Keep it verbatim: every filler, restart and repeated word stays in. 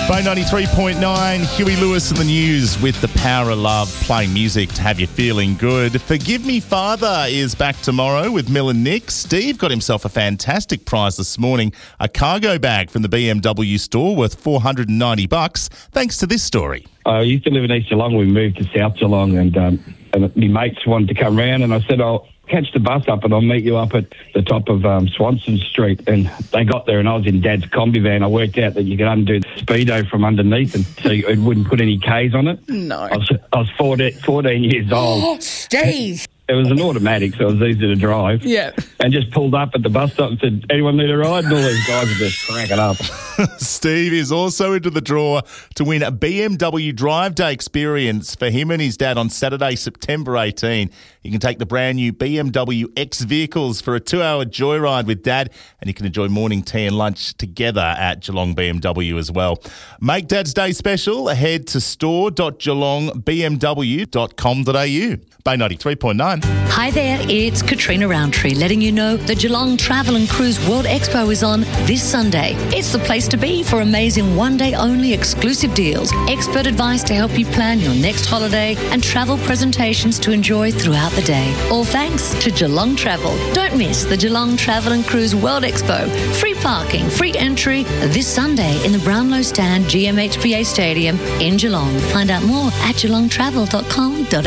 Bay ninety-three point nine, Huey Lewis in the news with the power of love, playing music to have you feeling good. Forgive Me Father is back tomorrow with Mill and Nick. Steve got himself a fantastic prize this morning, a cargo bag from the B M W store worth four hundred ninety bucks, thanks to this story. I used to live in East Geelong. We moved to South Geelong, and, um, and my mates wanted to come round, and I said, I'll catch the bus up and I'll meet you up at the top of um, Swanson Street. And they got there and I was in Dad's combi van. I worked out that you could undo the speedo from underneath and so it wouldn't put any K's on it. No. I was, I was fourteen, fourteen years old. Oh, Steve. It was an automatic, so it was easy to drive. Yeah. And just pulled up at the bus stop and said, anyone need a ride? And all these guys were just cracking up. Steve is also into the draw to win a B M W Drive Day experience for him and his dad on Saturday, September eighteenth. You can take the brand new B M W X vehicles for a two-hour joyride with Dad, and you can enjoy morning tea and lunch together at Geelong B M W as well. Make Dad's Day special. Head to store dot geelong b m w dot com dot a u. Bay ninety-three point nine. Hi there, it's Katrina Roundtree letting you know the Geelong Travel and Cruise World Expo is on this Sunday. It's the place to be for amazing one-day-only exclusive deals, expert advice to help you plan your next holiday, and travel presentations to enjoy throughout the day. All thanks to Geelong Travel. Don't miss the Geelong Travel and Cruise World Expo. Free parking, free entry this Sunday in the Brownlow Stand G M H B A Stadium in Geelong. Find out more at geelong travel dot com dot a u.